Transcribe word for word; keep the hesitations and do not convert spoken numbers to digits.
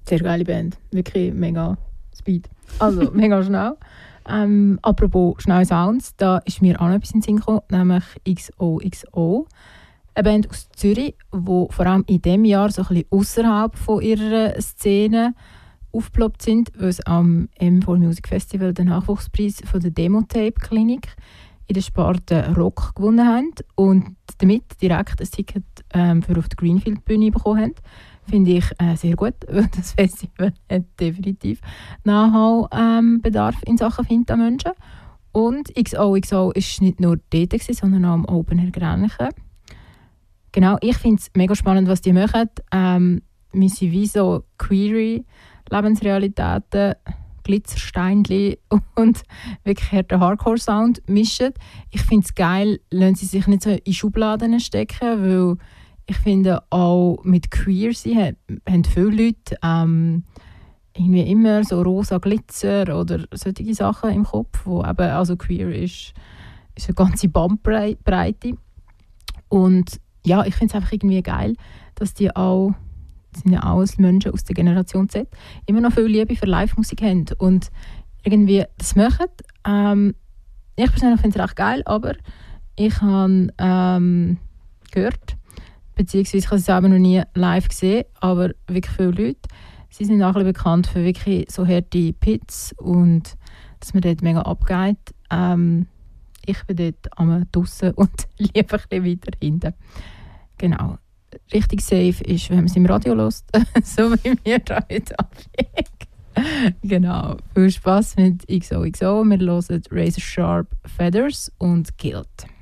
Sehr geile Band. Wirklich mega Speed. Also mega schnell. Ähm, apropos schnelle Sounds, da ist mir auch noch etwas in den Sinn gekommen, nämlich X O X O. Eine Band aus Zürich, die vor allem in diesem Jahr so ein bisschen außerhalb von ihrer Szene aufgeploppt sind, weil sie am M vier Music Festival den Nachwuchspreis von der Demotape Klinik in der Sparte Rock gewonnen haben und damit direkt ein Ticket ähm, für auf die Greenfield-Bühne bekommen haben. Finde ich äh, sehr gut, weil das Festival hat definitiv Nachholbedarf ähm, in Sachen Finta-Menschen. Und X O X O war nicht nur dort, gewesen, sondern auch am Open Air Grenchen. Genau, ich finde es mega spannend, was die machen. Ähm, wir sind wie so queere Lebensrealitäten, Glitzersteinchen und wirklich harten Hardcore-Sound mischen. Ich finde es geil, lassen sie sich nicht so in Schubladen stecken, weil ich finde auch mit queer sein haben viele Leute ähm, irgendwie immer so rosa Glitzer oder solche Sachen im Kopf, wo eben, also queer ist, ist eine ganze Bandbreite. Und ja, ich finde es einfach irgendwie geil, dass die auch, das sind ja alles Menschen aus der Generation Z, immer noch viel Liebe für Live-Musik haben und irgendwie das machen. Ähm, ich persönlich finde es recht geil, aber ich habe ähm, gehört, beziehungsweise ich habe es selber noch nie live gesehen, aber wirklich viele Leute, sie sind auch ein bisschen bekannt für wirklich so harte Pits und dass man dort mega abgeht. Ähm, ich bin dort einmal draussen und lieber ein bisschen weiter hinten. Genau. Richtig safe ist, wenn man es im Radio hört, so wie wir da heute abwägen. Genau. Viel Spass mit X O X O. Wir hören Razor Sharp Feathers und Guilt.